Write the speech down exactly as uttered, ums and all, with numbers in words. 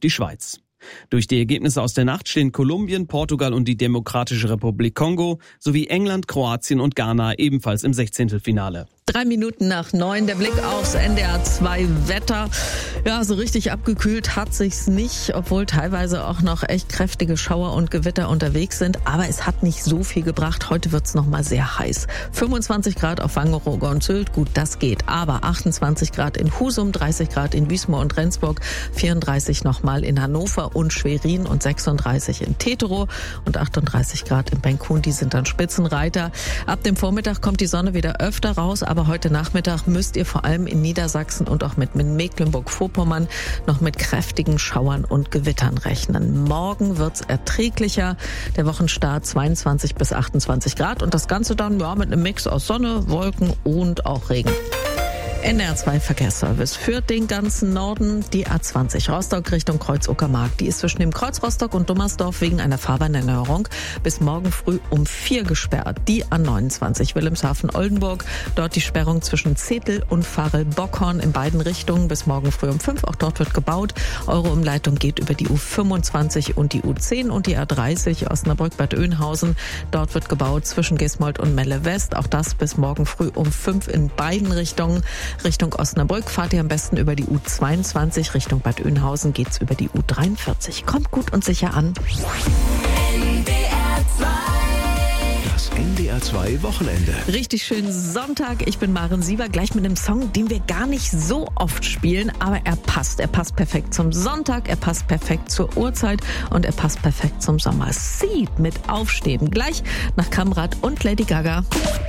die Schweiz. Durch die Ergebnisse aus der Nacht stehen Kolumbien, Portugal und die Demokratische Republik Kongo sowie England, Kroatien und Ghana ebenfalls im Sechzehntelfinale. Drei Minuten nach neun, der Blick aufs N D R zwei Wetter. Ja, so richtig abgekühlt hat sich's nicht, obwohl teilweise auch noch echt kräftige Schauer und Gewitter unterwegs sind. Aber es hat nicht so viel gebracht. Heute wird's noch mal sehr heiß. fünfundzwanzig Grad auf Wangerooge und Sylt, gut, das geht. Aber achtundzwanzig Grad in Husum, dreißig Grad in Wismar und Rendsburg, vierunddreißig nochmal in Hannover und Schwerin und sechsunddreißig in Teterow und achtunddreißig Grad in Benkun. Die sind dann Spitzenreiter. Ab dem Vormittag kommt die Sonne wieder öfter raus, aber heute Nachmittag müsst ihr vor allem in Niedersachsen und auch mit Mecklenburg-Vorpommern noch mit kräftigen Schauern und Gewittern rechnen. Morgen wird's erträglicher. Der Wochenstart zweiundzwanzig bis achtundzwanzig Grad und das Ganze dann ja mit einem Mix aus Sonne, Wolken und auch Regen. N D R zwei Verkehrsservice führt den ganzen Norden. Die A zwanzig Rostock Richtung Kreuz-Uckermark. Die ist zwischen dem Kreuz Rostock und Dummersdorf wegen einer Fahrbahnerneuerung bis morgen früh um vier gesperrt. Die A neunundzwanzig Wilhelmshaven-Oldenburg. Dort die Sperrung zwischen Zetel und Farel-Bockhorn in beiden Richtungen bis morgen früh um fünf. Auch dort wird gebaut. Eure Umleitung geht über die U fünfundzwanzig und die U zehn und die A dreißig Osnabrück-Bad Oeynhausen. Dort wird gebaut zwischen Gesmold und Melle West. Auch das bis morgen früh um fünf in beiden Richtungen. Richtung Osnabrück fahrt ihr am besten über die U zweiundzwanzig. Richtung Bad Oeynhausen geht's über die U dreiundvierzig. Kommt gut und sicher an. N D R zwei. Das N D R zwei Wochenende. Richtig schönen Sonntag. Ich bin Maren Sieber, gleich mit einem Song, den wir gar nicht so oft spielen, aber er passt. Er passt perfekt zum Sonntag, er passt perfekt zur Uhrzeit und er passt perfekt zum Sommer. Seed mit Aufstehen. Gleich nach Kamrat und Lady Gaga.